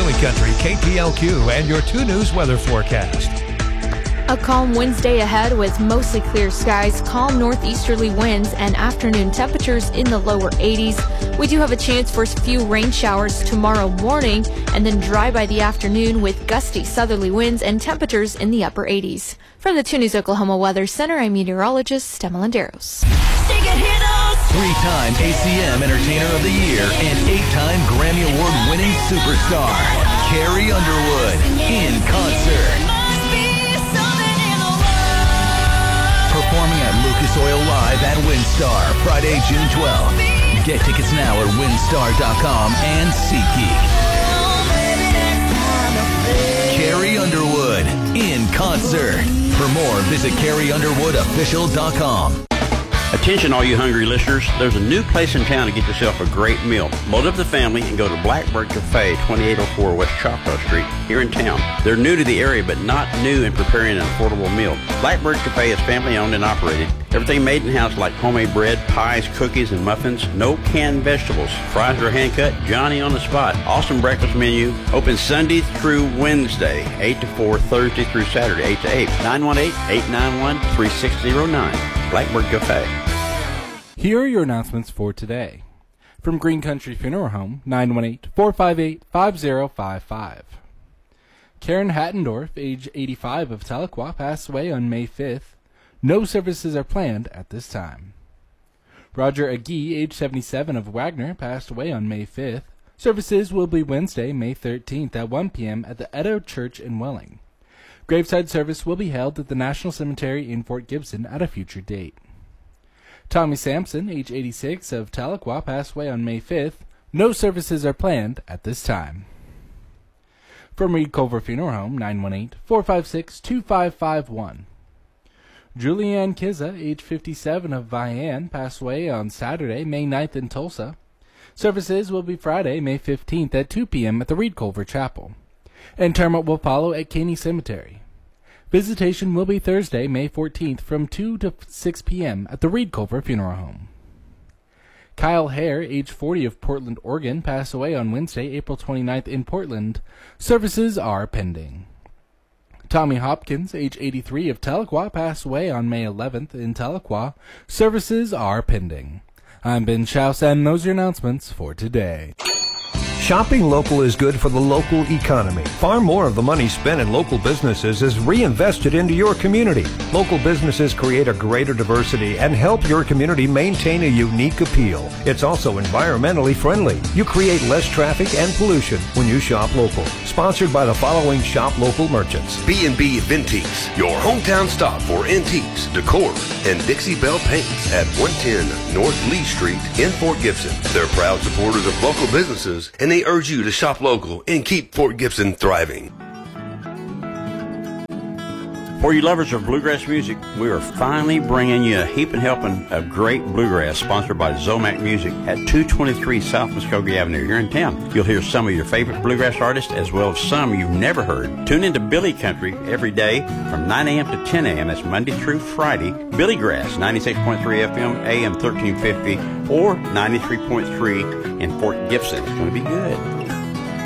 Billy Country, KPLQ, and your 2 News weather forecast. A calm Wednesday ahead with mostly clear skies, calm northeasterly winds, and afternoon temperatures in the lower 80s. We do have a chance for a few rain showers tomorrow morning and then dry by the afternoon with gusty southerly winds and temperatures in the upper 80s. From the 2 News Oklahoma Weather Center, I'm meteorologist Emma Landeros. 3-time ACM Entertainer of the Year and 8-time Grammy Award-winning superstar, Carrie Underwood, in concert. Performing at Lucas Oil Live at WinStar, Friday, June 12th. Get tickets now at winstar.com and SeatGeek. Carrie Underwood, in concert. For more, visit CarrieUnderwoodOfficial.com. Attention all you hungry listeners, there's a new place in town to get yourself a great meal. Load up the family and go to Blackbird Cafe, 2804 West Choctaw Street, here in town. They're new to the area, but not new in preparing an affordable meal. Blackbird Cafe is family owned and operated. Everything made in-house like homemade bread, pies, cookies, and muffins. No canned vegetables. Fries are hand-cut, Johnny on the spot. Awesome breakfast menu. Open Sunday through Wednesday, 8 to 4, Thursday through Saturday, 8 to 8. 918-891-3609. Blackbird Cafe. Here are your announcements for today. From Green Country Funeral Home, 918-458-5055. Karen Hattendorf, age 85 of Tahlequah, passed away on May 5th. No services are planned at this time. Roger Agee, age 77 of Wagner, passed away on May 5th. Services will be Wednesday, May 13th at 1 p.m. at the Edo Church in Welling. Graveside service will be held at the National Cemetery in Fort Gibson at a future date. Tommy Sampson, age 86 of Tahlequah, passed away on May 5th. No services are planned at this time. From Reed Culver Funeral Home, 918-456-2551. Julianne Kizza, age 57 of Vian, passed away on Saturday, May 9th in Tulsa. Services will be Friday, May 15th at 2 p.m. at the Reed Culver Chapel. Interment will follow at Caney Cemetery. Visitation will be Thursday, May 14th from 2 to 6 p.m. at the Reed Culver Funeral Home. Kyle Hare, age 40 of Portland, Oregon, passed away on Wednesday, April 29th in Portland. Services are pending. Tommy Hopkins, age 83 of Tahlequah, passed away on May 11th in Tahlequah. Services are pending. I'm Ben Schaus, and those are your announcements for today. Shopping local is good for the local economy. Far more of the money spent in local businesses is reinvested into your community. Local businesses create a greater diversity and help your community maintain a unique appeal. It's also environmentally friendly. You create less traffic and pollution when you shop local. Sponsored by the following shop local merchants. B&B Vintiques, your hometown stop for antiques, decor, and Dixie Belle Paints at 110 North Lee Street in Fort Gibson. They're proud supporters of local businesses, and they urge you to shop local and keep Fort Gibson thriving. For you lovers of bluegrass music, we are finally bringing you a heaping helping of great bluegrass sponsored by Zomac Music at 223 South Muskogee Avenue here in town. You'll hear some of your favorite bluegrass artists as well as some you've never heard. Tune into Billy Country every day from 9 a.m. to 10 a.m. That's Monday through Friday. Billy Grass, 96.3 FM, AM 1350, or 93.3 in Fort Gibson. It's going to be good.